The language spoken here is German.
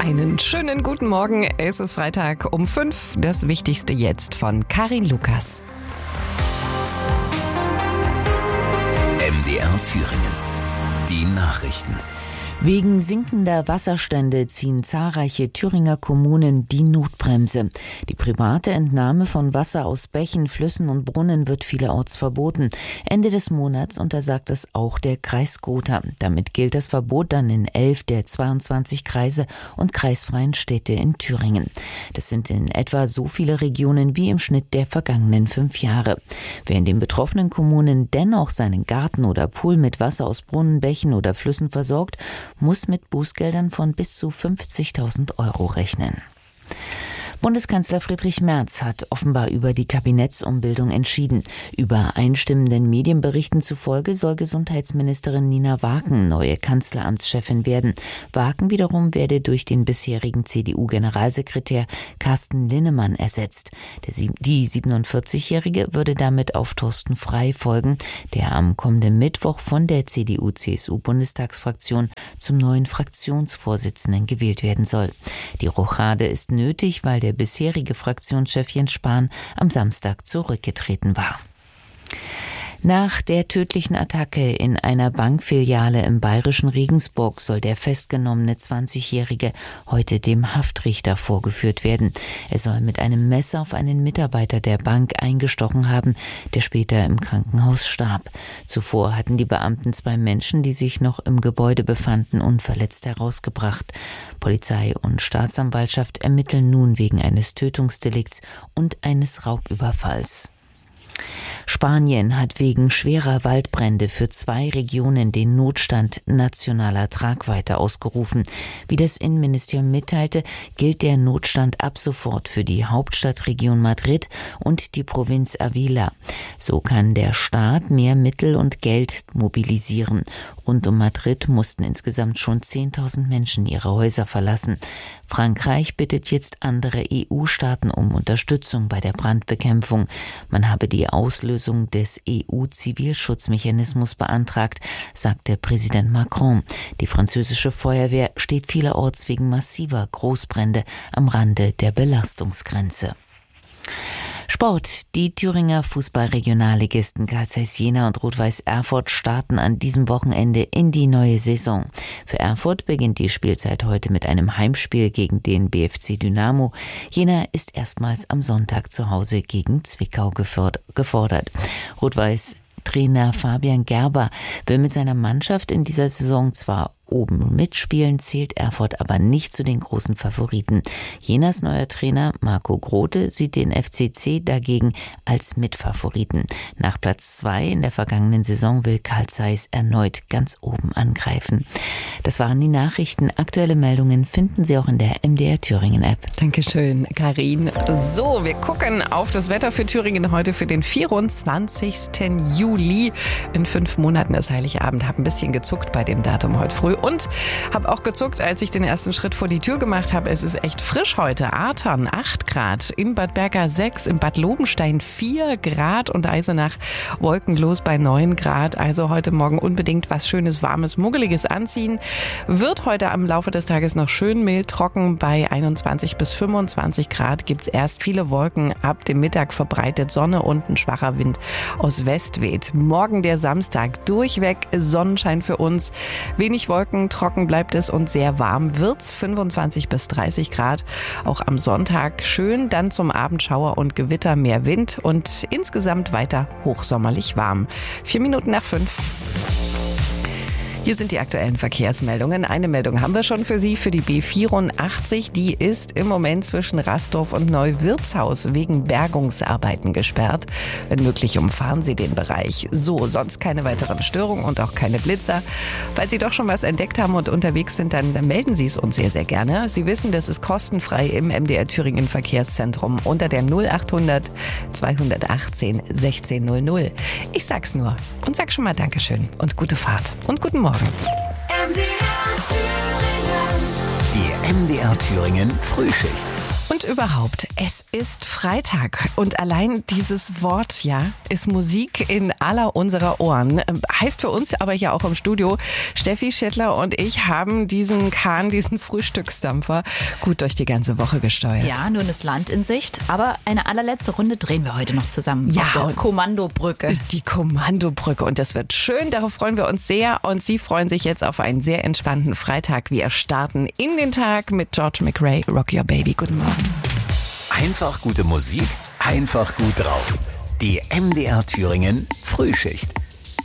Einen schönen guten Morgen. Es ist Freitag um 5. Das Wichtigste jetzt von Karin Lukas. MDR Thüringen. Die Nachrichten. Wegen sinkender Wasserstände ziehen zahlreiche Thüringer Kommunen die Notbremse. Die private Entnahme von Wasser aus Bächen, Flüssen und Brunnen wird vielerorts verboten. Ende des Monats untersagt es auch der Kreis Gotha. Damit gilt das Verbot dann in 11 der 22 Kreise und kreisfreien Städte in Thüringen. Das sind in etwa so viele Regionen wie im Schnitt der vergangenen 5 Jahre. Wer in den betroffenen Kommunen dennoch seinen Garten oder Pool mit Wasser aus Brunnen, Bächen oder Flüssen versorgt, muss mit Bußgeldern von bis zu 50.000 € rechnen. Bundeskanzler Friedrich Merz hat offenbar über die Kabinettsumbildung entschieden. Übereinstimmenden Medienberichten zufolge soll Gesundheitsministerin Nina Waken neue Kanzleramtschefin werden. Waken wiederum werde durch den bisherigen CDU-Generalsekretär Carsten Linnemann ersetzt. Die 47-Jährige würde damit auf Thorsten Frey folgen, der am kommenden Mittwoch von der CDU-CSU-Bundestagsfraktion zum neuen Fraktionsvorsitzenden gewählt werden soll. Die Rochade ist nötig, weil der bisherige Fraktionschef Jens Spahn am Samstag zurückgetreten war. Nach der tödlichen Attacke in einer Bankfiliale im bayerischen Regensburg soll der festgenommene 20-Jährige heute dem Haftrichter vorgeführt werden. Er soll mit einem Messer auf einen Mitarbeiter der Bank eingestochen haben, der später im Krankenhaus starb. Zuvor hatten die Beamten 2 Menschen, die sich noch im Gebäude befanden, unverletzt herausgebracht. Polizei und Staatsanwaltschaft ermitteln nun wegen eines Tötungsdelikts und eines Raubüberfalls. Spanien hat wegen schwerer Waldbrände für 2 Regionen den Notstand nationaler Tragweite ausgerufen. Wie das Innenministerium mitteilte, gilt der Notstand ab sofort für die Hauptstadtregion Madrid und die Provinz Ávila. So kann der Staat mehr Mittel und Geld mobilisieren. Rund um Madrid mussten insgesamt schon 10.000 Menschen ihre Häuser verlassen. Frankreich bittet jetzt andere EU-Staaten um Unterstützung bei der Brandbekämpfung. Man habe die Auslösung des EU-Zivilschutzmechanismus beantragt, sagte Präsident Macron. Die französische Feuerwehr steht vielerorts wegen massiver Großbrände am Rande der Belastungsgrenze. Sport. Die Thüringer Fußballregionalligisten Carl Zeiss Jena und Rot-Weiß Erfurt starten an diesem Wochenende in die neue Saison. Für Erfurt beginnt die Spielzeit heute mit einem Heimspiel gegen den BFC Dynamo. Jena ist erstmals am Sonntag zu Hause gegen Zwickau gefordert. Rot-Weiß Trainer Fabian Gerber will mit seiner Mannschaft in dieser Saison zwar oben mitspielen, zählt Erfurt aber nicht zu den großen Favoriten. Jenas neuer Trainer Marco Grote sieht den FCC dagegen als Mitfavoriten. Nach Platz 2 in der vergangenen Saison will Carl Zeiss erneut ganz oben angreifen. Das waren die Nachrichten. Aktuelle Meldungen finden Sie auch in der MDR Thüringen App. Dankeschön, Karin. So, wir gucken auf das Wetter für Thüringen heute für den 24. Juli. In 5 Monaten ist Heiligabend. Hab ein bisschen gezuckt bei dem Datum heute früh. Und habe auch gezuckt, als ich den ersten Schritt vor die Tür gemacht habe. Es ist echt frisch heute. Artern 8 Grad, in Bad Berka 6, in Bad Lobenstein 4 Grad und Eisenach wolkenlos bei 9 Grad. Also heute Morgen unbedingt was Schönes, Warmes, Muggeliges anziehen. Wird heute am Laufe des Tages noch schön mild trocken. Bei 21 bis 25 Grad gibt es erst viele Wolken. Ab dem Mittag verbreitet Sonne und ein schwacher Wind aus West weht. Morgen der Samstag, durchweg Sonnenschein für uns. Wenig Wolken, trocken bleibt es und sehr warm wird's, 25 bis 30 Grad. Auch am Sonntag schön, dann zum Abend Schauer und Gewitter, mehr Wind und insgesamt weiter hochsommerlich warm. 4 Minuten nach 5. Hier sind die aktuellen Verkehrsmeldungen. Eine Meldung haben wir schon für Sie, für die B84. Die ist im Moment zwischen Rastorf und Neuwirtshaus wegen Bergungsarbeiten gesperrt. Wenn möglich, umfahren Sie den Bereich. So, sonst keine weiteren Störungen und auch keine Blitzer. Falls Sie doch schon was entdeckt haben und unterwegs sind, dann melden Sie es uns sehr, sehr gerne. Sie wissen, das ist kostenfrei im MDR Thüringen Verkehrszentrum unter der 0800 218 1600. Ich sag's nur und sag schon mal Dankeschön und gute Fahrt und guten Morgen. Die MDR Thüringen Frühschicht. Und überhaupt, es ist Freitag und allein dieses Wort, ja, ist Musik in aller unserer Ohren. Heißt für uns aber hier auch im Studio, Steffi Schettler und ich haben diesen Frühstücksdampfer gut durch die ganze Woche gesteuert. Ja, nun ist Land in Sicht, aber eine allerletzte Runde drehen wir heute noch zusammen. Ja, auf der Kommandobrücke. Die Kommandobrücke und das wird schön, darauf freuen wir uns sehr und Sie freuen sich jetzt auf einen sehr entspannten Freitag. Wir starten in den Tag mit George McRae, Rock Your Baby. Guten Morgen. Einfach gute Musik, einfach gut drauf. Die MDR Thüringen Frühschicht.